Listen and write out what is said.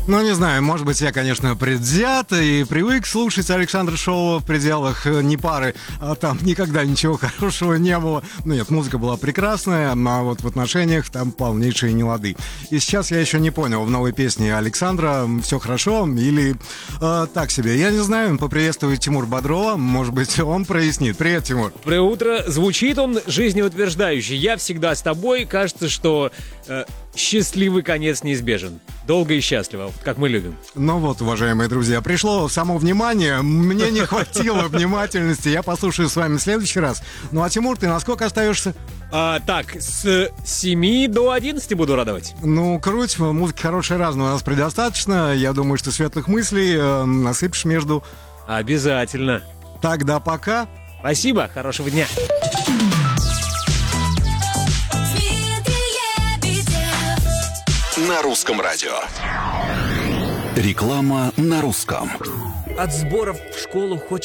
Ну, не знаю, может быть, я, конечно, предвзят и привык слушать Александра Шоу в пределах не пары, а там никогда ничего хорошего не было. Ну, нет, музыка была прекрасная, а вот в отношениях там полнейшие нелады. И сейчас я еще не понял, в новой песне Александра все хорошо или так себе. Я не знаю, поприветствую Тимур Бодрова, может быть, он прояснит. Привет, Тимур. Доброе утро. Звучит он жизнеутверждающе. Я всегда с тобой. Кажется, что счастливый конец неизбежен. Долго и счастливо, как мы любим. Ну вот, уважаемые друзья, пришло само внимание. Мне не хватило внимательности. Я послушаю с вами в следующий раз. Ну а, Тимур, ты на сколько остаешься? Так, с 7 до 11 буду радовать. Ну, круть, музыки хорошей разной у нас предостаточно. Я думаю, что светлых мыслей насыпешь между... Обязательно. Тогда пока. Спасибо, хорошего дня. На русском радио. Реклама на русском. От сборов в школу хочется